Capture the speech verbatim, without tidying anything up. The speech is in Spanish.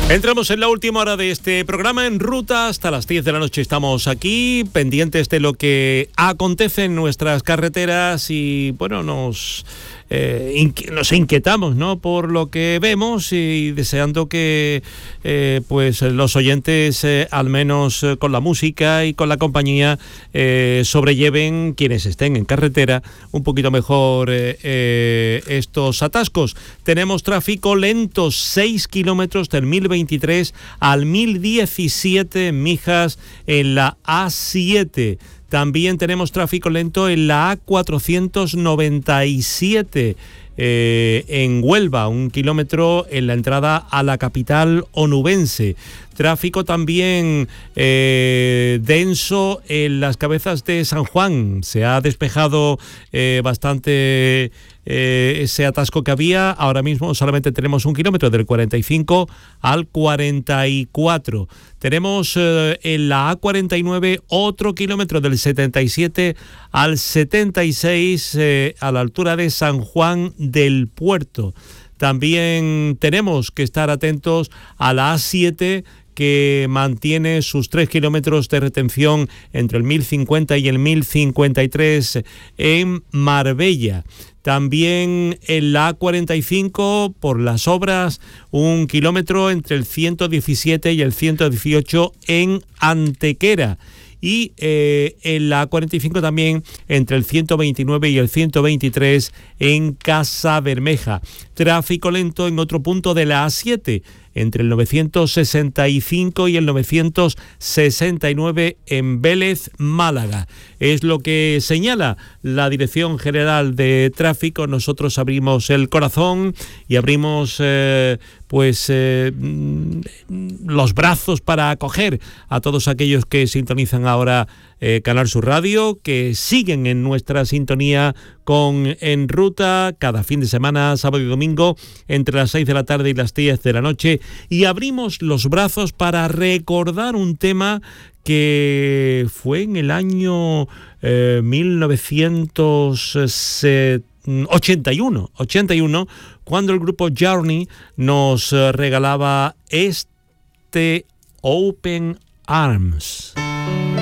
Entramos en la última hora de este programa En Ruta. Hasta las diez de la noche estamos aquí, pendientes de lo que acontece en nuestras carreteras y, bueno, nos... Eh, inqui- nos inquietamos, ¿no?, por lo que vemos y deseando que eh, pues los oyentes eh, al menos eh, con la música y con la compañía eh, sobrelleven, quienes estén en carretera, un poquito mejor eh, eh, estos atascos. Tenemos tráfico lento, seis kilómetros del mil veintitrés al mil diecisiete en Mijas en la A siete. También tenemos tráfico lento en la A cuatrocientos noventa y siete eh, en Huelva, un kilómetro en la entrada a la capital onubense. Tráfico también eh, denso en las Cabezas de San Juan. Se ha despejado eh, bastante eh, ese atasco que había. Ahora mismo solamente tenemos un kilómetro del cuarenta y cinco al cuarenta y cuatro. Tenemos eh, en la A cuarenta y nueve otro kilómetro del setenta y siete al setenta y seis eh, a la altura de San Juan del Puerto. También tenemos que estar atentos a la A siete, que mantiene sus tres kilómetros de retención entre el mil cincuenta y el mil cincuenta y tres en Marbella. También en la A cuarenta y cinco, por las obras, un kilómetro entre el ciento diecisiete y el ciento dieciocho en Antequera. Y eh, en la A cuarenta y cinco también entre el ciento veintinueve y el ciento veintitrés en Casabermeja. Tráfico lento en otro punto de la A siete, entre el novecientos sesenta y cinco y el novecientos sesenta y nueve en Vélez, Málaga. Es lo que señala la Dirección General de Tráfico. Nosotros abrimos el corazón y abrimos eh, pues eh, los brazos para acoger a todos aquellos que sintonizan ahora eh, Canal Sur Radio, que siguen en nuestra sintonía con En Ruta cada fin de semana, sábado y domingo, entre las seis de la tarde y las diez de la noche. Y abrimos los brazos para recordar un tema que fue en el año eh, mil novecientos ochenta y uno, cuando el grupo Journey nos regalaba este Open Arms.